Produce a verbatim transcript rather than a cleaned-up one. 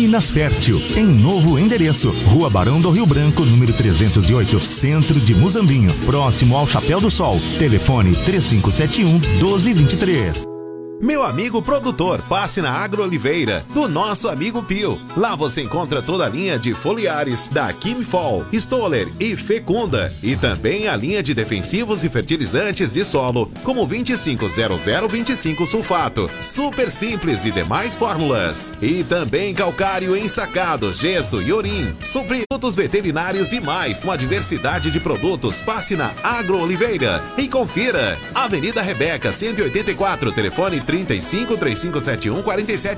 Minas Fértil, em novo endereço, Rua Barão do Rio Branco, número trezentos e oito, Centro de Muzambinho, próximo ao Chapéu do Sol. Telefone três cinco sete um, um dois dois três. Meu amigo produtor, passe na Agro Oliveira, do nosso amigo Pio. Lá você encontra toda a linha de foliares da Quimfol, Stoller e Fecunda. E também a linha de defensivos e fertilizantes de solo, como vinte e cinco zero zero vinte e cinco sulfato, super simples e demais fórmulas. E também calcário ensacado, gesso e urim, produtos veterinários e mais. Uma diversidade de produtos. Passe na Agro Oliveira e confira. Avenida Rebeca, cento e oitenta e quatro, telefone trinta e cinco, trinta e cinco setenta e um, quarenta e sete